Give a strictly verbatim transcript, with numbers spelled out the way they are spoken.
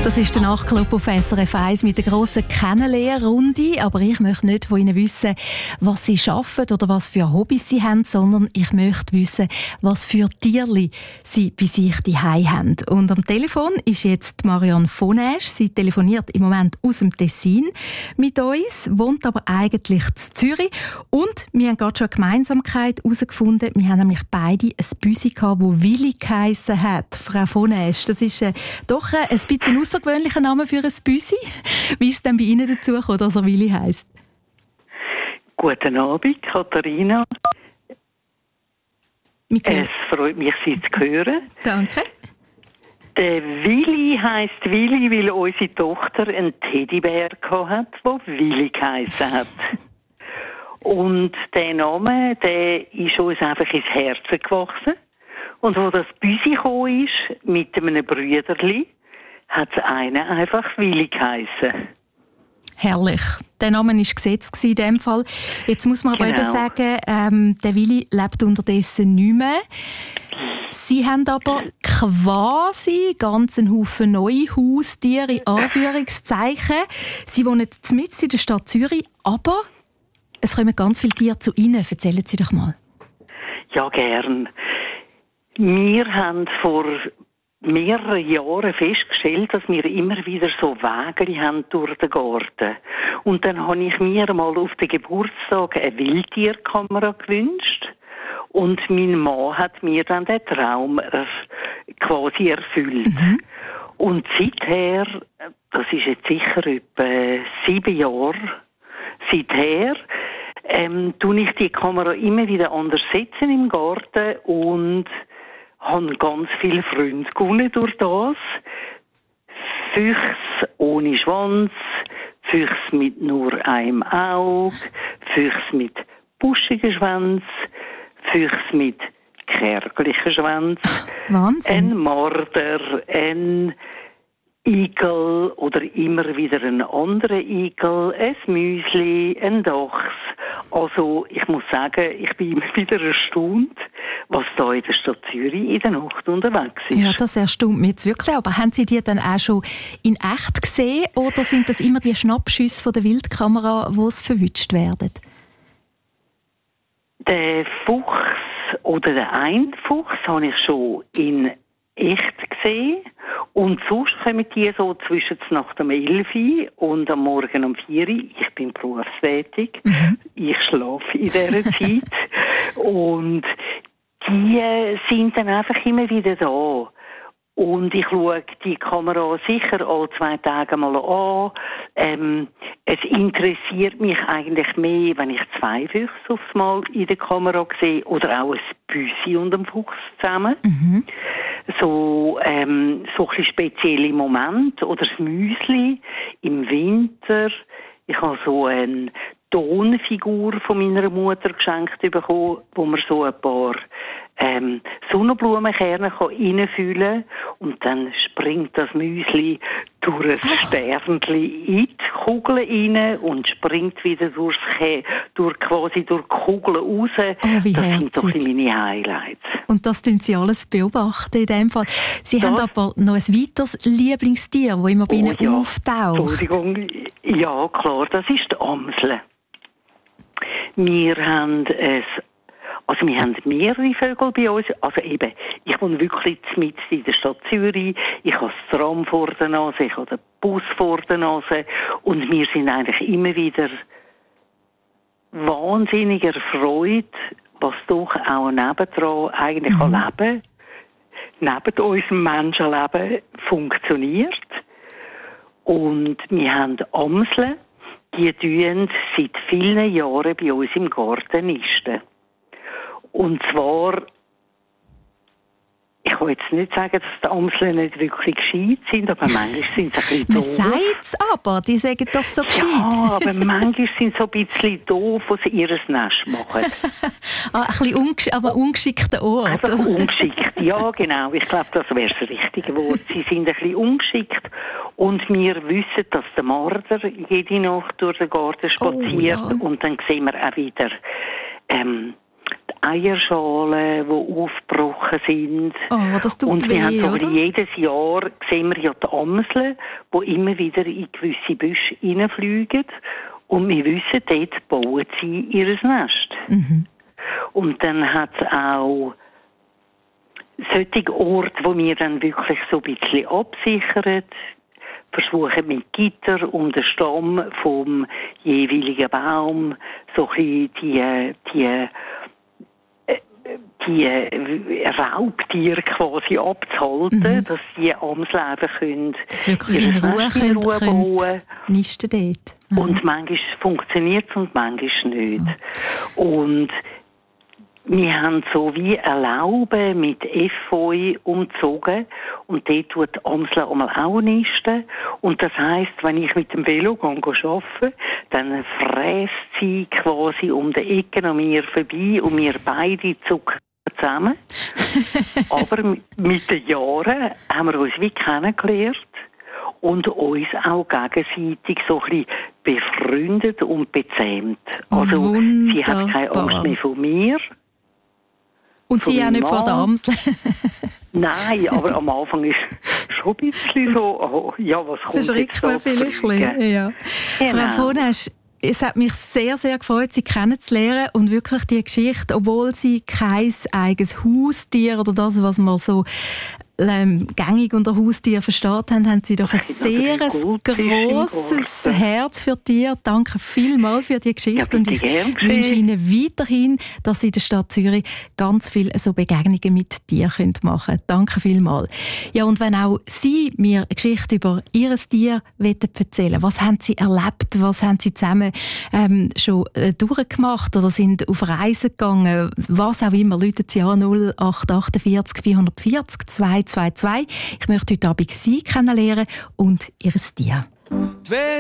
Das ist der Nachtclub auf S R F eins mit der grossen Kennenlernrunde. Aber ich möchte nicht von Ihnen wissen, was Sie arbeiten oder was für Hobbys Sie haben, sondern ich möchte wissen, was für Tierli Sie bei sich daheim haben. Und am Telefon ist jetzt Marianne von Esch. Sie telefoniert im Moment aus dem Tessin mit uns, wohnt aber eigentlich in Zürich. Und wir haben gerade schon eine Gemeinsamkeit herausgefunden. Wir haben nämlich beide ein Büsi gehabt, das Willi geheissen hat. Frau von Esch, das ist äh, doch äh, ein bisschen außergewöhnlicher Name für ein Büsi. Wie ist es denn bei Ihnen dazu gekommen, dass er Willi heisst? Guten Abend, Katharina. Es freut mich, Sie zu hören. Danke. Der Willi heisst Willi, weil unsere Tochter einen Teddybär hatte, der Willi geheissen hat. Und der Name, der ist uns einfach ins Herz gewachsen. Und wo das Büsi gekommen ist, mit einem Brüderli, hat es einen einfach Willi geheissen. Herrlich. Der Name war gesetzt in dem Fall. Jetzt muss man aber Genau. eben sagen, ähm, der Willi lebt unterdessen nicht mehr. Sie haben aber quasi ganz einen Haufen neue Haustiere, in Anführungszeichen. Sie wohnen mitten in der Stadt Zürich, aber es kommen ganz viele Tiere zu Ihnen. Erzählen Sie doch mal. Ja, gern. Wir haben vor mehreren Jahren festgestellt, dass wir immer wieder so Wege haben durch den Garten. Und dann habe ich mir mal auf den Geburtstag eine Wildtierkamera gewünscht. Und mein Mann hat mir dann den Traum er, quasi erfüllt. Mhm. Und seither, das ist jetzt sicher etwa sieben Jahre, seither, ähm, tue ich die Kamera immer wieder anders setzen im Garten und habe ganz viele Freunde gewonnen durch das. Füchse ohne Schwanz, Füchse mit nur einem Auge, Füchse mit buschigen Schwanz, Füchse mit kärglichen Schwanz, Wahnsinn. ein Marder, ein Igel oder immer wieder einen anderen Igel, ein Müsli, ein Dachs. Also ich muss sagen, ich bin immer wieder erstaunt, was da in der Stadt Zürich in der Nacht unterwegs ist. Ja, das erstaunt mich jetzt wirklich. Aber haben Sie die dann auch schon in echt gesehen oder sind das immer die Schnappschüsse von der Wildkamera, die es verwünscht werden? Der Fuchs oder der Einfuchs habe ich schon in echt gesehen. Und sonst kommen die so zwischen Nacht um elf Uhr und am Morgen um vier Uhr. Ich bin berufstätig. Mhm. Ich schlafe in dieser Zeit. Und die sind dann einfach immer wieder da. Und ich schaue die Kamera sicher alle zwei Tage mal an. Ähm, es interessiert mich eigentlich mehr, wenn ich zwei Füchse aufs Mal in der Kamera sehe oder auch ein Büsi und einen Fuchs zusammen. Mhm. So, ähm, so ein spezielle Momente. Oder das Müsli im Winter. Ich habe so eine Tonfigur von meiner Mutter geschenkt bekommen, wo man so ein paar ähm, Sonnenblumenkerne reinfüllen kann. Und dann springt das Müsli durch ein Sternchen in die Kugel rein und springt wieder durchs Ke- durch, quasi durch die Kugel raus. Oh, wie das herzig. sind doch meine Highlights. Und das tun Sie alles beobachten in dem Fall. Sie das? haben aber noch ein weiteres Lieblingstier, das immer bei Ihnen oh, ja. auftaucht. Entschuldigung. Ja, klar, das ist die Amsel. Wir haben es, also wir haben mehrere Vögel bei uns. Also eben, ich wohne wirklich mitten in der Stadt Zürich. Ich habe das Tram vor der Nase, ich habe den Bus vor der Nase. Und wir sind eigentlich immer wieder wahnsinniger Freude, was doch auch nebendran eigentlich mhm. an Leben, neben unserem Menschenleben funktioniert. Und wir haben Amseln. Die tun seit vielen Jahren bei uns im Garten nisten. Und zwar, ich will jetzt nicht sagen, dass die Amseln nicht wirklich gescheit sind, aber manchmal sind sie ein bisschen doof. Man sagt es aber, die sagen doch so gescheit. Ja, aber manchmal sind sie so ein bisschen doof, wo sie ihr Nest machen. ah, ein bisschen ungesch- aber ungeschickter Ort. Einfach ungeschickt, ja genau. Ich glaube, das wäre das richtige Wort. Sie sind ein bisschen ungeschickt. Und wir wissen, dass der Marder jede Nacht durch den Garten spaziert. Oh, ja. Und dann sehen wir auch wieder ähm, die Eierschalen, die aufgebrochen sind. Oh, das tut und weh, wir haben so oder? jedes Jahr sehen wir ja die Amseln, die immer wieder in gewisse Büsche reinfliegen. Und wir wissen, dort bauen sie ihr Nest. Mhm. Und dann hat es auch solche Orte, wo wir dann wirklich so ein bisschen absichern, versuchen mit Gitter um den Stamm vom jeweiligen Baum so ein bisschen die, die die Raubtiere quasi abzuhalten, mhm. dass die Amseln können das wirklich in Ruhe, in Ruhe bauen können, nisten dort. Mhm. Und manchmal funktioniert es und manchmal nicht. Mhm. Und wir haben so wie Erlauben mit Efeu umzogen und dort tut die Amsel einmal auch nisten. Und das heisst, wenn ich mit dem Velo arbeite, dann fräst sie quasi um die Ecke an mir vorbei und wir beide zucken zusammen. Aber mit den Jahren haben wir uns wie kennengelernt und uns auch gegenseitig so ein bisschen befreundet und bezähmt. Also Wunderbar. Sie hat keine Angst mehr von mir. Und sie auch nicht vor der Amsel? Nein, aber am Anfang ist schon ein bisschen so, oh, ja, was kommt das jetzt da? Vielleicht ja. Genau. Frau von Esch, es hat mich sehr, sehr gefreut, Sie kennenzulernen und wirklich die Geschichte, obwohl Sie kein eigenes Haustier oder das, was man so ähm, gängig unter Haustier versteht haben, haben Sie doch ein sehr grosses Herz für Tiere. Danke vielmals für die Geschichte. Ja, und ich wünsche Ihnen weiterhin, dass Sie in der Stadt Zürich ganz viele so Begegnungen mit Tieren machen können. Danke vielmals. Ja, und wenn auch Sie mir eine Geschichte über Ihr Tier erzählen wollen, was haben Sie erlebt, was haben Sie zusammen ähm, schon äh, durchgemacht oder sind auf Reisen gegangen, was auch immer, rufen Sie an null acht achtundvierzig vierhundertvierzig zwei zwei zwei. Ich möchte heute Abend Sie kennenlernen und Ihr Tier.